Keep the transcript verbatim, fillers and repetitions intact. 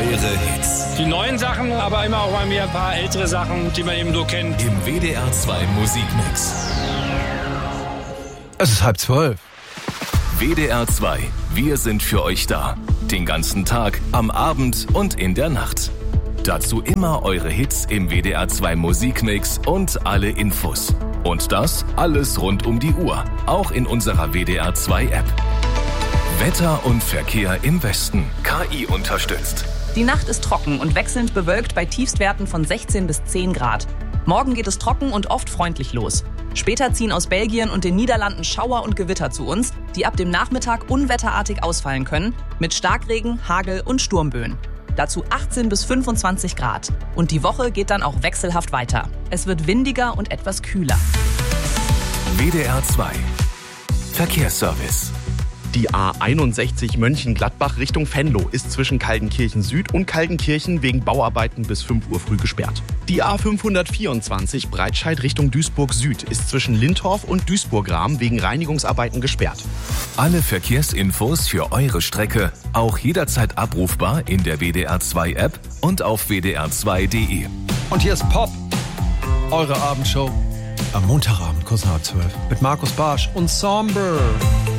Eure Hits. Die neuen Sachen, aber immer auch mal wieder ein paar ältere Sachen, die man eben so kennt. Im W D R zwei Musikmix. Es ist halb zwölf. W D R zwei. Wir sind für euch da. Den ganzen Tag, am Abend und in der Nacht. Dazu immer eure Hits im W D R zwei Musikmix und alle Infos. Und das alles rund um die Uhr. Auch in unserer W D R zwei App. Wetter und Verkehr im Westen. K I unterstützt. Die Nacht ist trocken und wechselnd bewölkt bei Tiefstwerten von sechzehn bis zehn Grad. Morgen geht es trocken und oft freundlich los. Später ziehen aus Belgien und den Niederlanden Schauer und Gewitter zu uns, die ab dem Nachmittag unwetterartig ausfallen können, mit Starkregen, Hagel und Sturmböen. Dazu achtzehn bis fünfundzwanzig Grad. Und die Woche geht dann auch wechselhaft weiter. Es wird windiger und etwas kühler. W D R zwei. Verkehrsservice. Die A einundsechzig Mönchengladbach Richtung Venlo ist zwischen Kaldenkirchen Süd und Kaldenkirchen wegen Bauarbeiten bis fünf Uhr früh gesperrt. Die A fünfhundertvierundzwanzig Breitscheid Richtung Duisburg Süd ist zwischen Lindorf und Duisburg-Rahm wegen Reinigungsarbeiten gesperrt. Alle Verkehrsinfos für eure Strecke auch jederzeit abrufbar in der W D R zwei App und auf w d r zwei punkt d e. Und hier ist Pop, eure Abendshow am Montagabend, kurz nach zwölf, mit Markus Barsch und Somber.